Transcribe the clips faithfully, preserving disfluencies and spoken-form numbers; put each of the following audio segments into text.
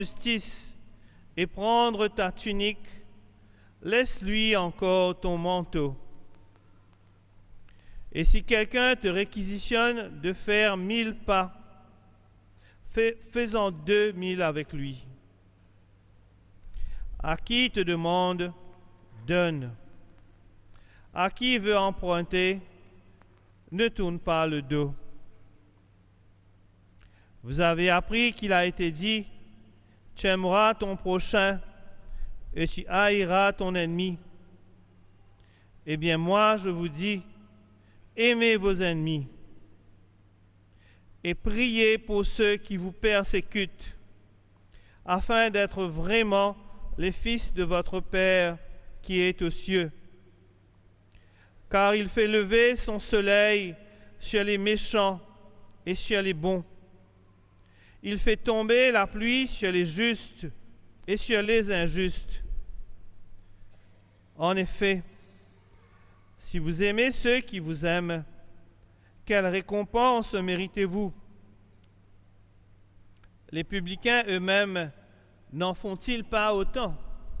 justice et prendre ta tunique, laisse-lui encore ton manteau. Et si quelqu'un te réquisitionne de faire mille pas, fais, fais-en deux mille avec lui. À qui te demande, donne. À qui veut emprunter, ne tourne pas le dos. Vous avez appris qu'il a été dit, tu aimeras ton prochain et tu haïras ton ennemi. Eh bien moi, je vous dis, aimez vos ennemis et priez pour ceux qui vous persécutent, afin d'être vraiment les fils de votre Père qui est aux cieux. Car il fait lever son soleil sur les méchants et sur les bons. Il fait tomber la pluie sur les justes et sur les injustes. En effet, si vous aimez ceux qui vous aiment, quelle récompense méritez-vous? Les publicains eux-mêmes n'en font-ils pas autant?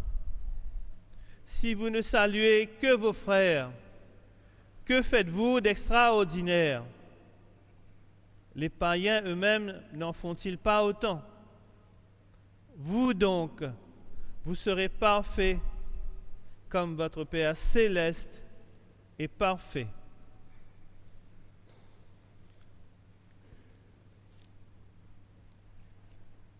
Si vous ne saluez que vos frères, que faites-vous d'extraordinaire? Les païens eux-mêmes n'en font-ils pas autant? Vous donc, vous serez parfaits comme votre Père céleste est parfait.